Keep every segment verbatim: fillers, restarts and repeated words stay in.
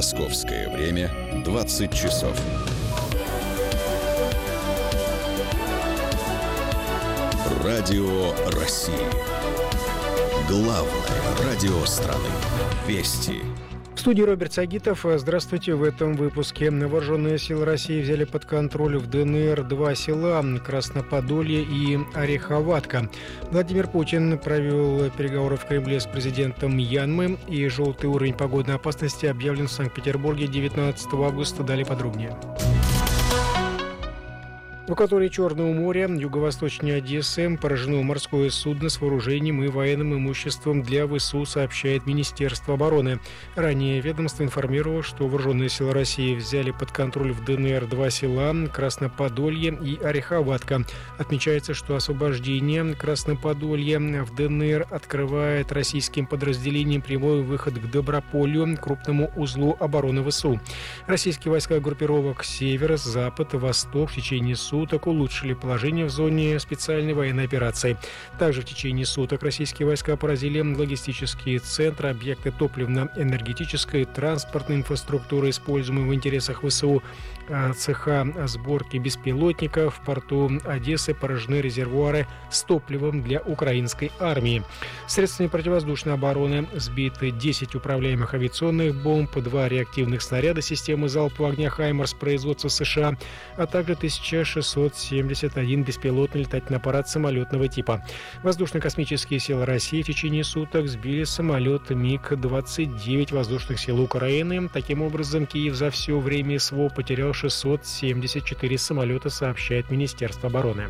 Московское время двадцать часов. Радио России. Главное радио страны. Вести. В студии Роберт Сагитов. Здравствуйте. В этом выпуске. Вооруженные силы России взяли под контроль в ДНР два села – Красноподолье и Ореховатка. Владимир Путин провел переговоры в Кремле с президентом Мьянмы, и желтый уровень погодной опасности объявлен в Санкт-Петербурге девятнадцатого августа. Далее подробнее. В акватории Черного моря, юго-восточнее Одессы, поражено морское судно с вооружением и военным имуществом для ВСУ, сообщает Министерство обороны. Ранее ведомство информировало, что вооруженные силы России взяли под контроль в ДНР два села – Красноподолье и Ореховатка. Отмечается, что освобождение Красноподолья в ДНР открывает российским подразделениям прямой выход к Доброполью, крупному узлу обороны ВСУ. Российские войска группировок «Север», «Запад», «Восток» в течение суток суток улучшили положение в зоне специальной военной операции. Также в течение суток российские войска поразили логистические центры, объекты топливно-энергетической, транспортной инфраструктуры, используемые в интересах ВСУ, цеха сборки беспилотников. В порту Одессы поражены резервуары с топливом для украинской армии. Средствами противовоздушной обороны сбиты десять управляемых авиационных бомб, два реактивных снаряда системы залпового огня «Хаймарс» производства США, а также тысяча шестьсот семьдесят один беспилотный летательный аппарат самолетного типа. Воздушно-космические силы России в течение суток сбили самолет МиГ двадцать девять воздушных сил Украины. Таким образом, Киев за все время СВО потерял шестьсот семьдесят четыре самолета, сообщает Министерство обороны.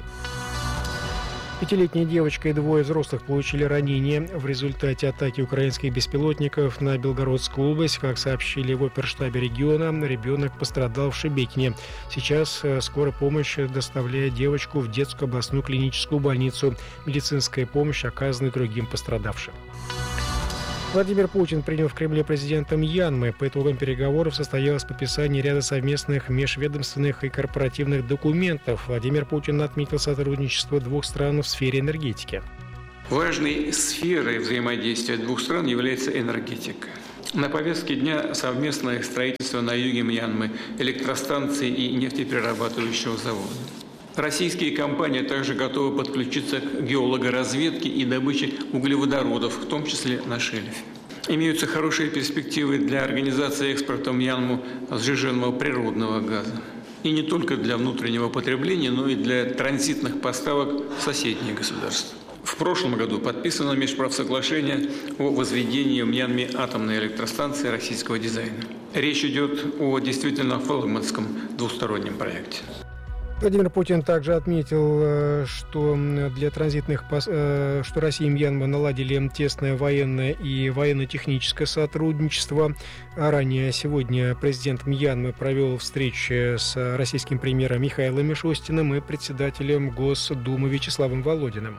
Пятилетняя девочка и двое взрослых получили ранения в результате атаки украинских беспилотников на Белгородскую область. Как сообщили в оперштабе региона, ребенок пострадал в Шебекине. Сейчас скорая помощь доставляет девочку в детскую областную клиническую больницу. Медицинская помощь оказана другим пострадавшим. Владимир Путин принял в Кремле президента Мьянмы. По итогам переговоров состоялось подписание ряда совместных межведомственных и корпоративных документов. Владимир Путин отметил сотрудничество двух стран в сфере энергетики. Важной сферой взаимодействия двух стран является энергетика. На повестке дня совместное строительство на юге Мьянмы электростанции и нефтеперерабатывающего завода. Российские компании также готовы подключиться к геологоразведке и добыче углеводородов, в том числе на шельфе. Имеются хорошие перспективы для организации экспорта в Мьянму сжиженного природного газа. И не только для внутреннего потребления, но и для транзитных поставок в соседние государства. В прошлом году подписано межправсоглашение о возведении в Мьянме атомной электростанции российского дизайна. Речь идет о действительно флагманском двустороннем проекте. Владимир Путин также отметил, что для транзитных, что Россия и Мьянма наладили тесное военное и военно-техническое сотрудничество. А ранее сегодня президент Мьянмы провел встречу с российским премьером Михаилом Мишустиным и председателем Госдумы Вячеславом Володиным.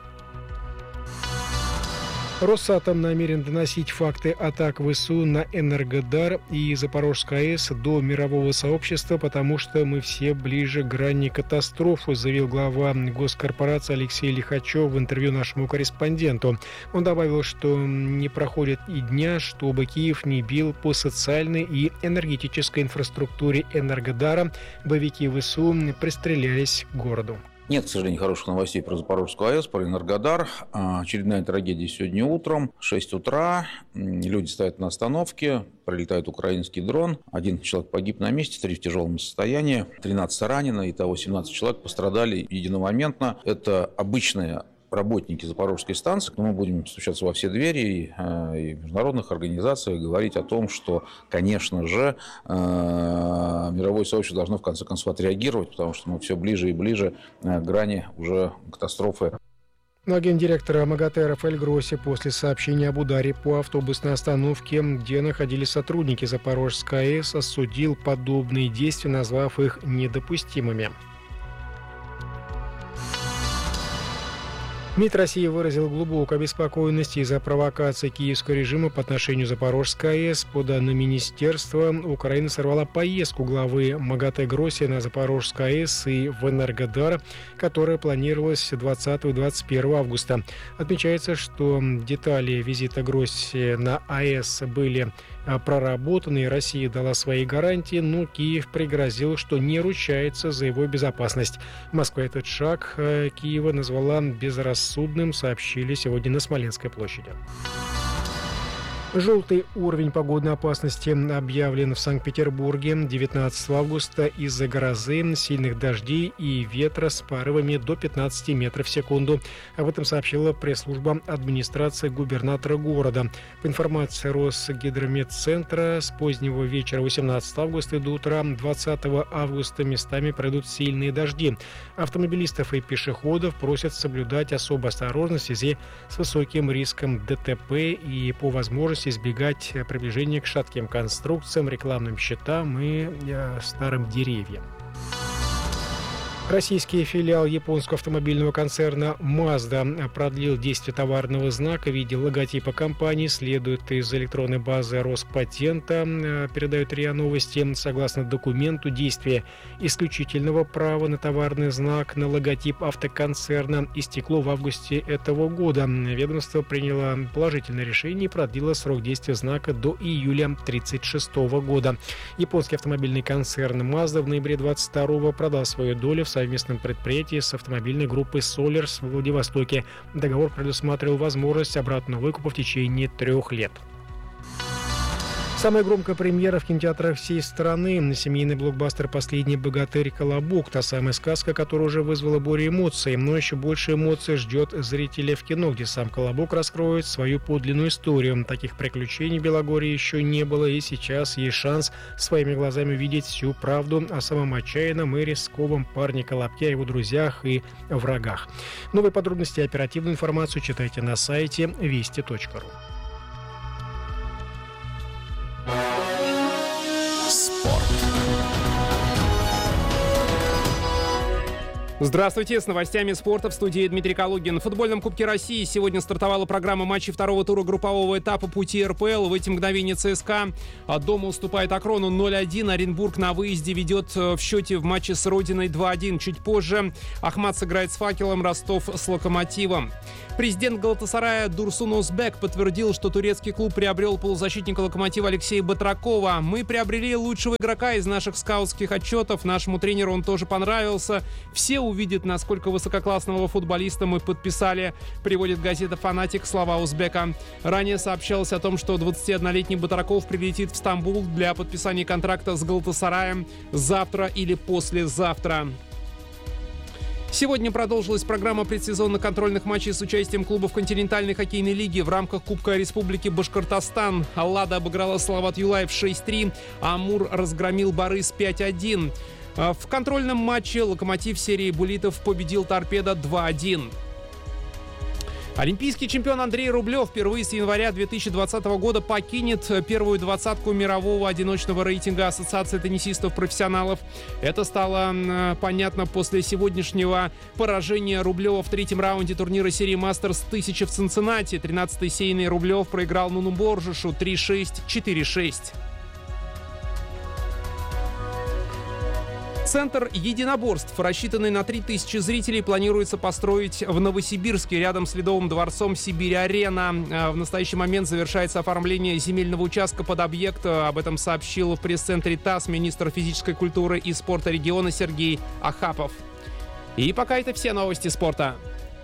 Росатом намерен доносить факты атак ВСУ на Энергодар и Запорожскую АЭС до мирового сообщества, потому что мы все ближе к грани катастрофы, заявил глава госкорпорации Алексей Лихачев в интервью нашему корреспонденту. Он добавил, что не проходит и дня, чтобы Киев не бил по социальной и энергетической инфраструктуре Энергодара. Боевики ВСУ пристрелялись к городу. Нет, к сожалению, хороших новостей про Запорожскую АЭС, про Энергодар. Очередная трагедия сегодня утром. шесть утра. Люди стоят на остановке. Прилетает украинский дрон. Один человек погиб на месте, три в тяжелом состоянии. тринадцать ранено. Итого семнадцать человек пострадали единомоментно. Это обычная работники Запорожской станции, но мы будем стучаться во все двери и, и в международных организациях говорить о том, что, конечно же, мировое сообщество должно в конце концов отреагировать, потому что мы все ближе и ближе к грани уже катастрофы. Но гендиректора МАГАТЭ Рафаэль Гросси после сообщения об ударе по автобусной остановке, где находились сотрудники Запорожской АЭС, осудил подобные действия, назвав их недопустимыми. МИД России выразил глубокую обеспокоенность из-за провокации киевского режима по отношению к Запорожской АЭС. По данным министерства, Украина сорвала поездку главы МАГАТЭ Гросси на Запорожскую АЭС и в Энергодар, которая планировалась двадцатого и двадцать первого августа. Отмечается, что детали визита Гросси на АЭС были проработаны, и Россия дала свои гарантии, но Киев пригрозил, что не ручается за его безопасность. Москва этот шаг Киева назвала безрассудным, сообщили сегодня на Смоленской площади. Желтый уровень погодной опасности объявлен в Санкт-Петербурге девятнадцатого августа из-за грозы, сильных дождей и ветра с порывами до пятнадцати метров в секунду. Об этом сообщила пресс-служба администрации губернатора города. По информации Росгидрометцентра, с позднего вечера восемнадцатого августа до утра двадцатого августа местами пройдут сильные дожди. Автомобилистов и пешеходов просят соблюдать особую осторожность в связи с высоким риском ДТП и по возможности избегать приближения к шатким конструкциям, рекламным щитам и э, старым деревьям. Российский филиал японского автомобильного концерна Mazda продлил действие товарного знака в виде логотипа компании. Следует из электронной базы Роспатента, передают РИА Новости. Согласно документу, действие исключительного права на товарный знак на логотип автоконцерна истекло в августе этого года. Ведомство приняло положительное решение и продлило срок действия знака до июля две тысячи тридцать шестого года. Японский автомобильный концерн Mazda в ноябре двадцать второго продал свою долю в совместном предприятии с автомобильной группой Solers в Владивостоке. Договор предусматривал возможность обратного выкупа в течение трех лет. Самая громкая премьера в кинотеатрах всей страны. Семейный блокбастер «Последний богатырь. Колобок». Та самая сказка, которая уже вызвала бурю эмоций. Но еще больше эмоций ждет зрителя в кино, где сам Колобок раскроет свою подлинную историю. Таких приключений в Белогорье еще не было, и сейчас есть шанс своими глазами увидеть всю правду о самом отчаянном и рисковом парне Колобке, о его друзьях и врагах. Новые подробности и оперативную информацию читайте на сайте вести точка ру. Здравствуйте, с новостями спорта в студии Дмитрий Калугин. В футбольном Кубке России сегодня стартовала программа матчей второго тура группового этапа пути эр пэ эл. В эти мгновения ЦСКА дома уступает Акрону ноль один. Оренбург на выезде ведет в счете в матче с Родиной два один. Чуть позже Ахмат сыграет с Факелом, Ростов с Локомотивом. Президент Галатасарая Дурсун Озбек подтвердил, что турецкий клуб приобрел полузащитника Локомотива Алексея Батракова. «Мы приобрели лучшего игрока из наших скаутских отчетов. Нашему тренеру он тоже понравился. Все увидят, насколько высококлассного футболиста мы подписали», приводит газета «Фанатик» слова Узбека. Ранее сообщалось о том, что двадцатиоднолетний Батраков прилетит в Стамбул для подписания контракта с Галатасараем завтра или послезавтра. Сегодня продолжилась программа предсезонных контрольных матчей с участием клубов континентальной хоккейной лиги в рамках Кубка Республики Башкортостан. Аллада обыграла Салават Юлаев шесть три, а Амур разгромил Барыс пять один. В контрольном матче Локомотив серии буллитов победил Торпедо два один. Олимпийский чемпион Андрей Рублев впервые с января две тысячи двадцатого года покинет первую двадцатку мирового одиночного рейтинга Ассоциации теннисистов-профессионалов. Это стало э, понятно после сегодняшнего поражения Рублева в третьем раунде турнира серии Мастерс тысяча в Цинциннати. тринадцатый сейный Рублев проиграл Нуну Боржишу три шесть, четыре шесть. Центр единоборств, рассчитанный на три тысячи зрителей, планируется построить в Новосибирске, рядом с Ледовым дворцом «Сибирь-арена». В настоящий момент завершается оформление земельного участка под объект. Об этом сообщил в пресс-центре ТАСС министр физической культуры и спорта региона Сергей Ахапов. И пока это все новости спорта.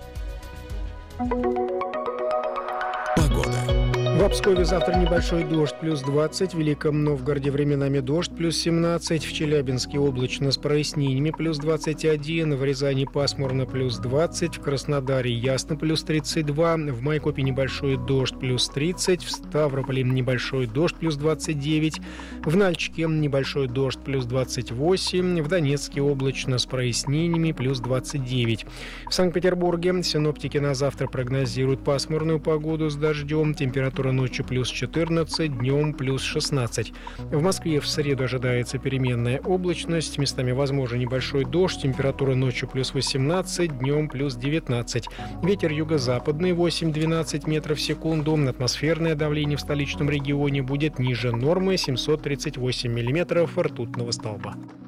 В Пскове завтра небольшой дождь, плюс двадцать. В Великом Новгороде временами дождь, плюс семнадцать. В Челябинске облачно с прояснениями, плюс двадцать один. В Рязани пасмурно, плюс двадцать. В Краснодаре ясно, плюс тридцать два. В Майкопе небольшой дождь, плюс тридцать. В Ставрополе небольшой дождь, плюс двадцать девять. В Нальчике небольшой дождь, плюс двадцать восемь. В Донецке облачно с прояснениями, плюс двадцать девять. В Санкт-Петербурге синоптики на завтра прогнозируют пасмурную погоду с дождем. Температура ночью плюс четырнадцать, днем плюс шестнадцать. В Москве в среду ожидается переменная облачность, местами возможен небольшой дождь, температура ночью плюс восемнадцать, днем плюс девятнадцать. Ветер юго-западный восемь-двенадцать метров в секунду. Атмосферное давление в столичном регионе будет ниже нормы семьсот тридцать восемь миллиметров ртутного столба.